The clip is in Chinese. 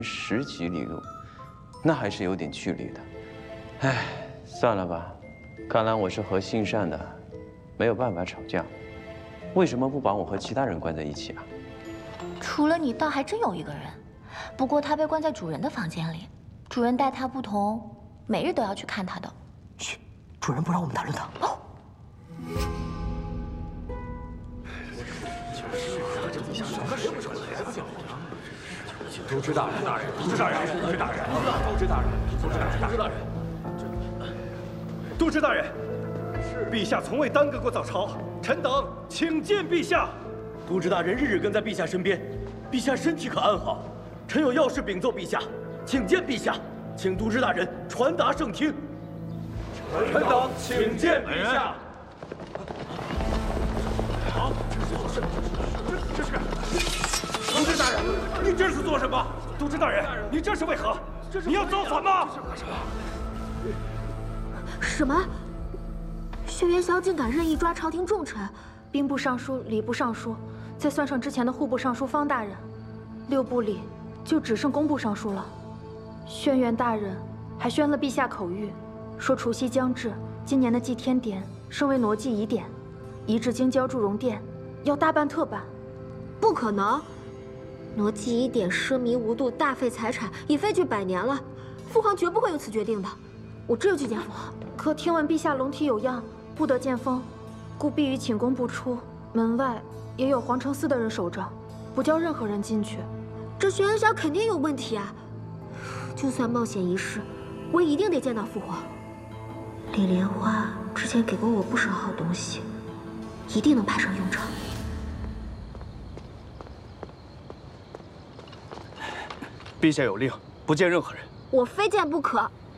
10几里路，那还是有点距离的。唉，算了吧，看来我是和姓单的没有办法吵架。为什么不把我和其他人关在一起啊？ 除了你，倒还真有一个人，不过他被关在主人的房间里，主人待他不同，每日都要去看他的。 嘘，主人不让我们谈论他。哦。 都知大人，都知大人，都知大人，都知大人，都知大人，都知大人， 都知大人，陛下从未耽搁过早朝，臣等请见陛下。 都知大人日日跟在陛下身边，陛下身体可安好？臣有要事禀奏陛下，请见陛下，请都知大人传达圣听。臣等请见陛下。好，这是。 都知大人，你这是做什么？ 都知大人，你这是为何？你要造反吗？ 什么？轩辕霄竟敢任意抓朝廷重臣， 兵部尚书、礼部尚书，再算上之前的户部尚书方大人，6部里就只剩工部尚书了。轩辕大人还宣了陛下口谕，说除夕将至，今年的祭天典升为傩祭仪典，移至京郊祝融殿，要大办特办。 不可能！ 傩祭仪典奢靡无度，大费财产，已废去100年了。父皇绝不会有此决定的。我只有去见父皇。 可听闻陛下龙体有恙，不得见风，故必于寝宫不出。门外也有皇承寺的人守着，不叫任何人进去。 这轩辕霄肯定有问题啊！就算冒险一试，我一定得见到父皇。李莲花之前给过我不少好东西，一定能派上用场。 陛下有令，不见任何人。 我非见不可。